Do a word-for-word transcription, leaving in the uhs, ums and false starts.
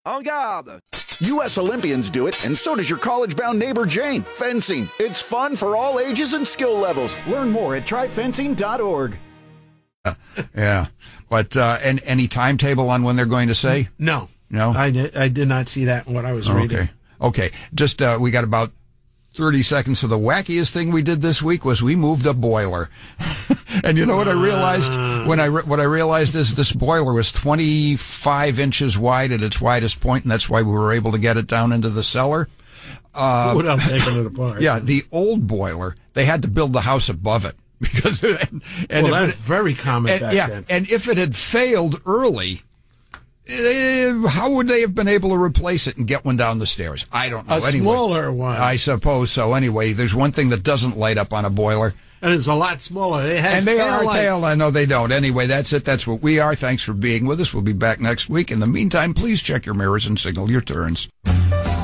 En garde! U S Olympians do it, and so does your college-bound neighbor Jane. Fencing. It's fun for all ages and skill levels. Learn more at try fencing dot org. Uh, yeah. But uh, and, any timetable on when they're going to say? No. No? I did, I did not see that in what I was oh, reading. Okay. Okay. Just, uh, we got about thirty seconds. So the wackiest thing we did this week was we moved a boiler. And you know what I realized? When I re- what I realized is this boiler was twenty-five inches wide at its widest point, and that's why we were able to get it down into the cellar. Uh, Without taking it apart. Yeah, the old boiler, they had to build the house above it. because and, and Well, that's it, very common and, back yeah, then. And if it had failed early, eh, how would they have been able to replace it and get one down the stairs? I don't know. A anyway, smaller one. I suppose so. Anyway, there's one thing that doesn't light up on a boiler. And it's a lot smaller. It has And they are taillights. tail. I know they don't. Anyway, that's it. That's what we are. Thanks for being with us. We'll be back next week. In the meantime, please check your mirrors and signal your turns.